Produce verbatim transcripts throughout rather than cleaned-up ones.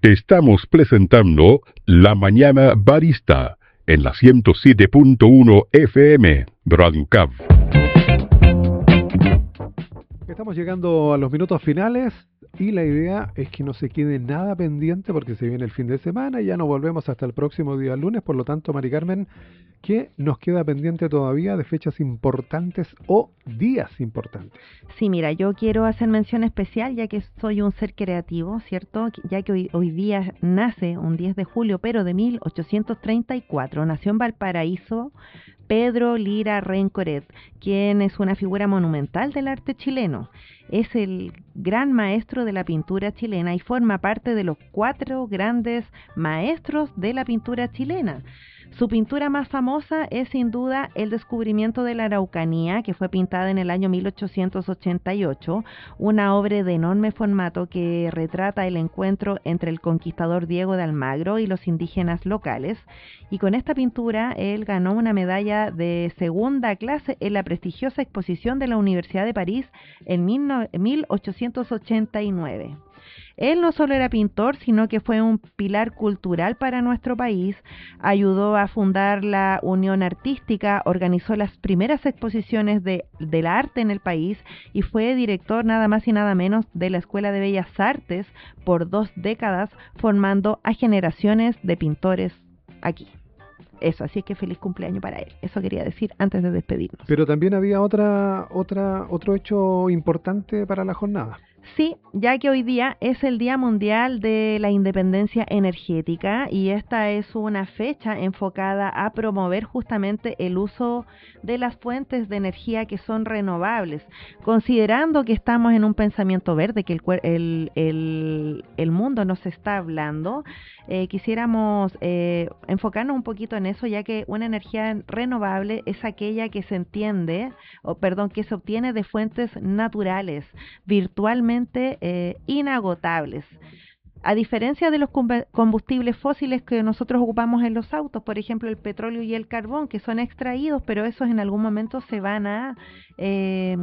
Te estamos presentando La Mañana Barista en la ciento siete punto uno F M, Radio Cab. Estamos llegando a los minutos finales y la idea es que no se quede nada pendiente porque se viene el fin de semana y ya no volvemos hasta el próximo día lunes. Por lo tanto, Mari Carmen, ¿qué nos queda pendiente todavía de fechas importantes o días importantes? Sí, mira, yo quiero hacer mención especial ya que soy un ser creativo, ¿cierto? Ya que hoy, hoy día nace un diez de julio, pero de mil ochocientos treinta y cuatro, nació en Valparaíso Pedro Lira Rencoret, quien es una figura monumental del arte chileno. Es el gran maestro de la pintura chilena y forma parte de los cuatro grandes maestros de la pintura chilena. Su pintura más famosa es sin duda El descubrimiento de la Araucanía, que fue pintada en el año mil ochocientos ochenta y ocho, una obra de enorme formato que retrata el encuentro entre el conquistador Diego de Almagro y los indígenas locales. Y con esta pintura él ganó una medalla de segunda clase en la prestigiosa exposición de la Universidad de París en mil ochocientos ochenta y nueve. Él no solo era pintor, sino que fue un pilar cultural para nuestro país, ayudó a fundar la Unión Artística, organizó las primeras exposiciones de, del arte en el país y fue director nada más y nada menos de la Escuela de Bellas Artes por dos décadas, formando a generaciones de pintores aquí. Eso, así es que feliz cumpleaños para él. Eso quería decir antes de despedirnos. Pero también había otra, otra, otro hecho importante para la jornada. Sí, ya que hoy día es el Día Mundial de la Independencia Energética y esta es una fecha enfocada a promover justamente el uso de las fuentes de energía que son renovables, considerando que estamos en un pensamiento verde, que el, el, el, el mundo nos está hablando. Eh, quisiéramos eh, enfocarnos un poquito en eso, ya que una energía renovable es aquella que se entiende, o perdón, que se obtiene de fuentes naturales, virtualmente eh, inagotables. A diferencia de los combustibles fósiles que nosotros ocupamos en los autos, por ejemplo el petróleo y el carbón, que son extraídos, pero esos en algún momento se van a... Eh,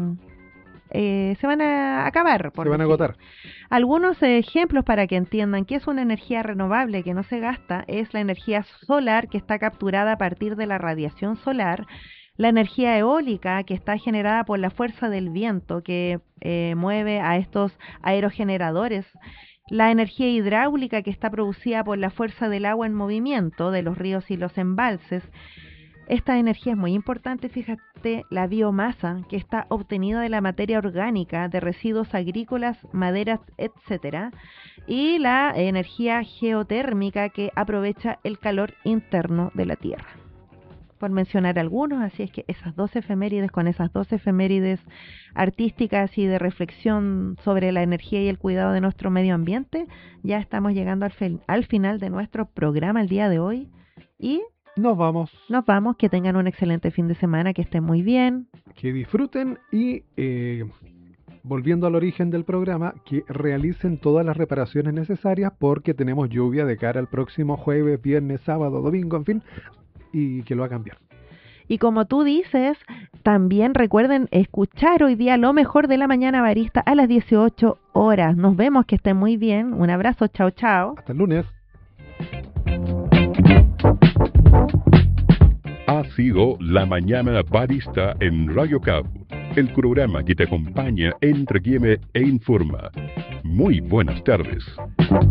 Eh, se van a acabar. Por se van a agotar. Algunos ejemplos para que entiendan que es una energía renovable que no se gasta es la energía solar, que está capturada a partir de la radiación solar, la energía eólica, que está generada por la fuerza del viento que eh, mueve a estos aerogeneradores, la energía hidráulica, que está producida por la fuerza del agua en movimiento de los ríos y los embalses. Esta energía es muy importante, fíjate, la biomasa, que está obtenida de la materia orgánica, de residuos agrícolas, maderas, etcétera, y la energía geotérmica, que aprovecha el calor interno de la Tierra. Por mencionar algunos, así es que esas dos efemérides, con esas dos efemérides artísticas y de reflexión sobre la energía y el cuidado de nuestro medio ambiente, ya estamos llegando al, fe- al final de nuestro programa el día de hoy y... Nos vamos. Nos vamos, que tengan un excelente fin de semana, que estén muy bien. Que disfruten y, eh, volviendo al origen del programa, que realicen todas las reparaciones necesarias porque tenemos lluvia de cara al próximo jueves, viernes, sábado, domingo, en fin, y que lo hagan bien. Y como tú dices, también recuerden escuchar hoy día lo mejor de La Mañana Barista a las dieciocho horas. Nos vemos, que estén muy bien. Un abrazo, chao, chao. Hasta el lunes. Ha sido La Mañana Barista en Radio Cab, el programa que te acompaña, entretiene e informa. Muy buenas tardes.